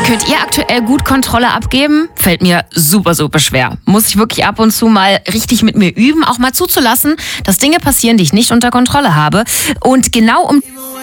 Könnt ihr aktuell gut Kontrolle abgeben? Fällt mir super, super schwer. Muss ich wirklich ab und zu mal richtig mit mir üben, auch mal zuzulassen, dass Dinge passieren, die ich nicht unter Kontrolle habe. Und genau um